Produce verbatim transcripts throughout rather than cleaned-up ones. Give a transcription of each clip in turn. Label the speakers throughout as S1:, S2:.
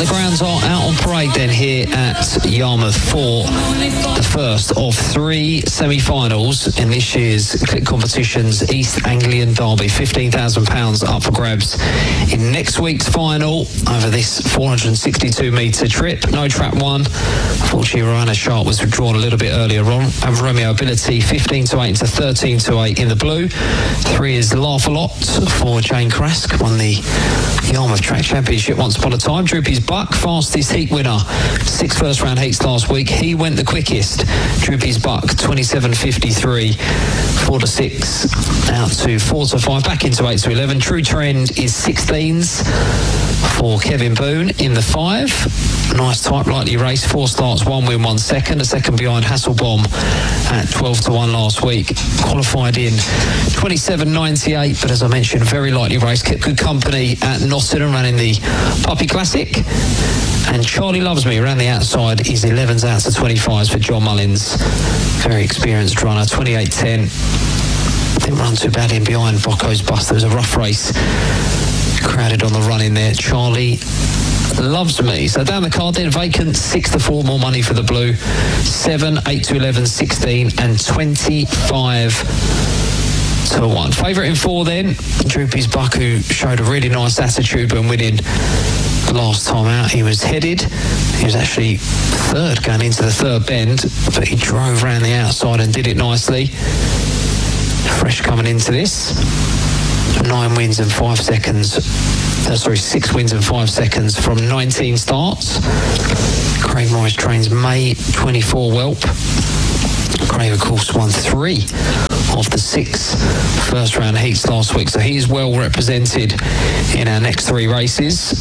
S1: the grounds are out on parade then here at Yarmouth for the first of three semi-finals in this year's Click Competition's East Anglian Derby. fifteen thousand pounds up for grabs in next week's final over this four hundred sixty-two metre trip. No trap one. Unfortunately, Roanna Sharp was withdrawn a little bit earlier on. And Romeo Ability fifteen to eight into thirteen to eight in the blue. Three is Laugh a Lot for Jane Krask. Won the Yarmouth Track Championship once upon a time. Droopy's Buck, fastest heat winner. Six first round heats last week. He went the quickest. Droopy's Buck, twenty-seven fifty-three. Four to six, out to four to five, back into eight to eleven. True Trend is sixteens for Kevin Boone in the five. Nice tight, lightly race. Four starts, one win, one second. A second behind Hasselbaum at twelve to one last week. Qualified in twenty-seven ninety-eight, but as I mentioned, very lightly raced. Kept good company at Nottingham, running the Puppy Classic. And Charlie Loves Me around the outside is elevens out to twenty-fives for John Mullins. Very experienced runner, twenty-eight ten. Didn't run too badly in behind Bocco's Bust. There was a rough race. Crowded on the run in there. Charlie Loves Me. So down the card then, Vacant, six to four, more money for the blue. seven, eight to eleven, sixteen and twenty-five to one. Favourite in four then, Droopy's Buck, who showed a really nice attitude when winning last time out. He was headed. He was actually third going into the third bend, but he drove around the outside and did it nicely. Fresh coming into this. Nine wins and five seconds. Uh, sorry, six wins and five seconds from nineteen starts. Craig Morris trains May twenty-four whelp. Craig, of course, won three of the six first round heats last week, so he is well represented in our next three races.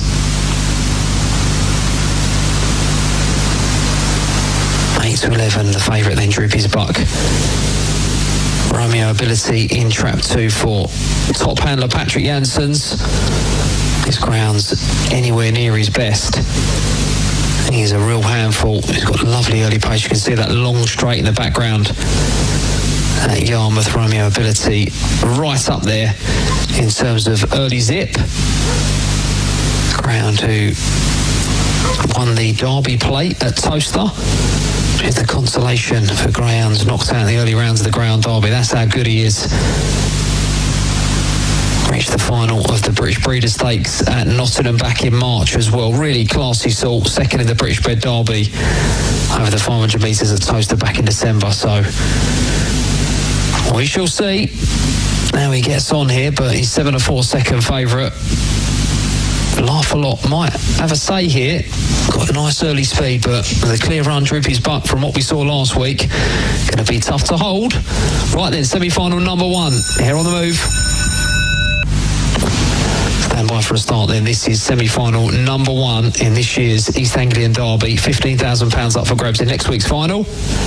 S1: eight to eleven, the favourite then, Droopy's Buck. Romeo Ability in trap two for top handler Patrick Janssens. His ground's anywhere near his best. He's a real handful. He's got lovely early pace. You can see that long straight in the background at Yarmouth. Romeo Ability right up there in terms of early zip. Ground who won the Derby Plate at Toaster, which is the consolation for greyhounds knocked out in the early rounds of the Greyhound Derby. That's how good he is. Reached the final of the British Breeders' Stakes at Nottingham back in March as well. Really classy sort. Second in the British Bred Derby over the five hundred metres at Toaster back in December. So we shall see how he gets on here, but he's seven to four second favourite. Laugh a Lot might have a say here. Got a nice early speed, but the clear run, Droopy's Buck, from what we saw last week, going to be tough to hold. Right then, semi-final number one here on the move. Stand by for a start then. This is semi-final number one in this year's East Anglian Derby. fifteen thousand pounds up for grabs in next week's final.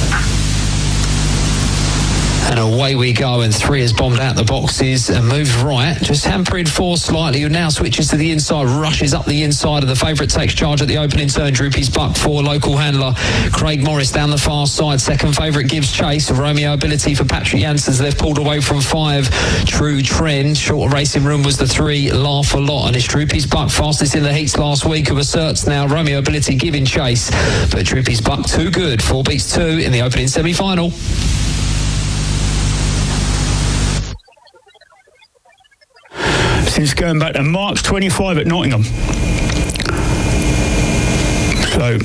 S1: And away we go, and three has bombed out the boxes and moved right, just hampering four slightly, who now switches to the inside, rushes up the inside, and the favourite takes charge at the opening turn. Droopy's Buck for local handler Craig Morris down the far side. Second favourite gives chase. Romeo Ability for Patrick Janssens. They've pulled away from five. True Trend, shorter racing room was the three. Laugh a Lot, and it's Droopy's Buck, fastest in the heats last week, who asserts now. Romeo Ability giving chase, but Droopy's Buck too good. Four beats two in the opening semi-final.
S2: Since going back to March twenty-five at Nottingham. So,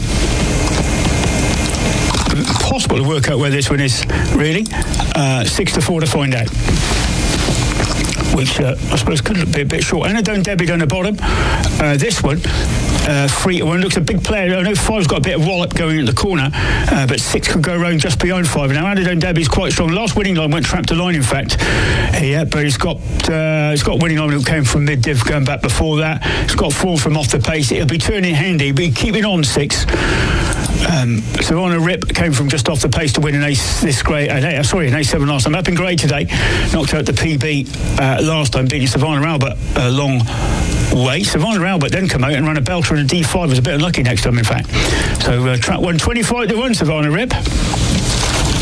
S2: possible to work out where this one is, really. Uh, six to four to find out. Which uh, I suppose could be a bit short. Anadone Debbie down the bottom. Uh, this one, uh, three to one, looks a big player. I know five's got a bit of wallop going in the corner, uh, but six could go around just behind five. Now Anadone Debbie's quite strong. Last winning line went trap to line, in fact. Yeah, but he's got uh, he's got winning line that came from mid div going back before that. He's got four from off the pace. It'll be turning handy, but keeping on six. Um, Savannah Rip came from just off the pace to win an ace this grade. Uh, sorry, an ace seven last time. Up in grade today, knocked out the P B uh, last time, beating Savannah Albert a long way. Savannah Albert then come out and run a belter in a D five. Was a bit unlucky next time, in fact. So uh, track one twenty-five to one, Savannah Rip.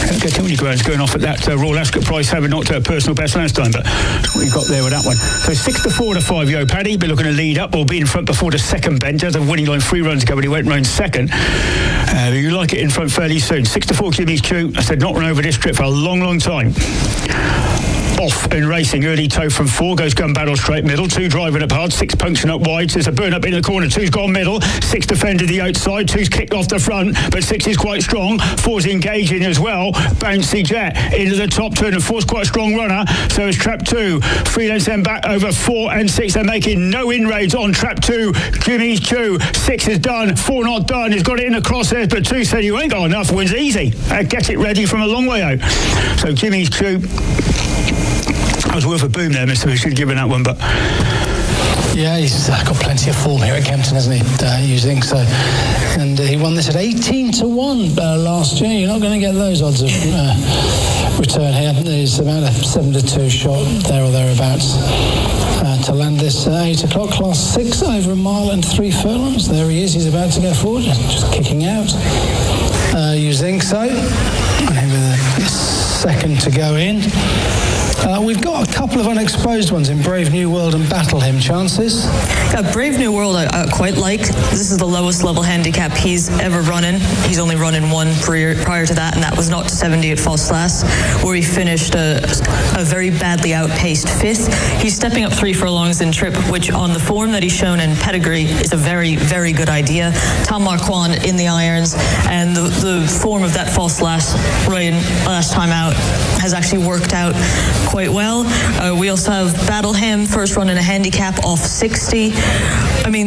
S2: Don't get too many grounds going off at that uh, Royal Ascot price, having not a personal best last time, but that's what you got there with that one. So six to four to five, Yo Paddy, be looking to lead up or be in front before the second bend. Has a winning line three runs ago, but he went round second. Uh, you like it in front fairly soon. Six to four, Jimmy's Chew. I said not run over this trip for a long, long time. Off in racing, early toe from four, goes gun battle straight middle, two driving up hard, six punching up wide, there's a burn up in the corner, two's gone middle, six defended the outside, two's kicked off the front, but six is quite strong, four's engaging as well, Bouncy Jet into the top turn, and four's quite a strong runner, so is trap two, three lengths then back over four and six, they're making no inroads on trap two, Jimmy's Chew, six is done, four not done, he's got it in the crosshairs, but two said you ain't got enough, wins easy, uh, get it ready from a long way out, so Jimmy's Chew. That was worth a boom there, Mister We should have given that one, but...
S3: Yeah, he's uh, got plenty of form here at Kempton, hasn't he, uh, using so. And uh, he won this at eighteen to one uh, last year. You're not going to get those odds of uh, return here. There's about a seven to two shot there or thereabouts uh, to land this uh, eight o'clock. Class six over a mile and three furlongs. There he is. He's about to go forward, just kicking out. Uh, you think so? And with a second to go in. Uh, we've got a couple of unexposed ones in Brave New World and Battle Hymn. Chances?
S4: Yeah, Brave New World I, I quite like. This is the lowest level handicap he's ever running. He's only running one prior, prior to that, and that was not to seventy at False Last, where he finished a, a very badly outpaced fifth. He's stepping up three furlongs in trip, which on the form that he's shown in pedigree is a very, very good idea. Tom Marquand in the irons, and the, the form of that False Last rain last time out has actually worked out quite well. Uh, we also have Battle Hymn, first run in a handicap off sixty. I mean...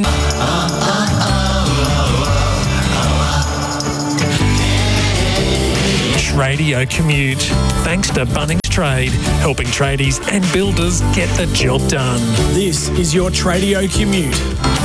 S5: Radio Commute. Thanks to Bunnings Trade, helping tradies and builders get the job done.
S6: This is your Tradio Commute.